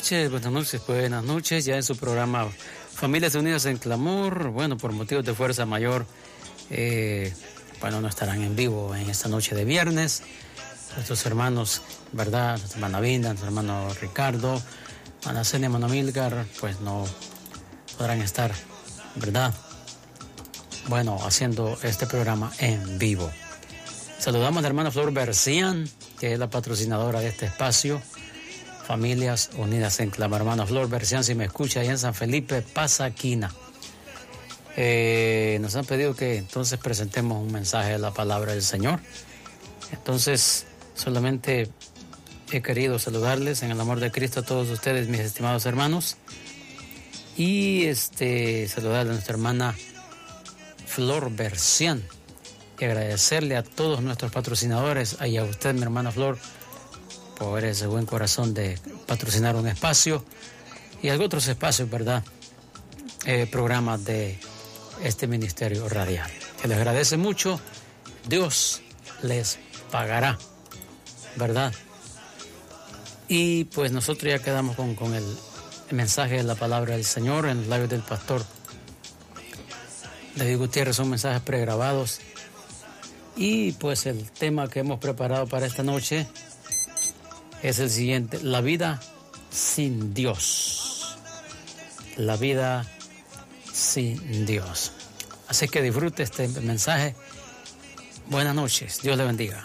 buenas noches, ya en su programa Familias Unidas en Clamor. Bueno, por motivos de fuerza mayor, no estarán en vivo en esta noche de viernes. Nuestros hermanos, ¿verdad? Nuestra hermana Vinda, nuestro hermano Ricardo, hermana Cenia, hermano Milgar, pues no podrán estar, ¿verdad? Bueno, haciendo este programa en vivo. Saludamos a la hermana Flor Bercián, que es la patrocinadora de este espacio, Familias Unidas en Clamor. Hermana Flor Bercián, si me escucha, allá en San Felipe, Pasaquina. Nos han pedido que entonces presentemos un mensaje de la palabra del Señor. Entonces, solamente he querido saludarles en el amor de Cristo a todos ustedes, mis estimados hermanos, y saludar a nuestra hermana Flor Bercián y agradecerle a todos nuestros patrocinadores y a usted, mi hermana Flor, por ese buen corazón de patrocinar un espacio y otros espacios, ¿verdad? Programas de este ministerio radial. Que les agradece mucho. Dios les pagará, ¿verdad? Y pues nosotros ya quedamos con el mensaje de la palabra del Señor en los labios del pastor David Gutiérrez. Son mensajes pregrabados. Y pues el tema que hemos preparado para esta noche es el siguiente: la vida sin Dios. La vida sin Dios. Así que disfrute este mensaje. Buenas noches. Dios le bendiga.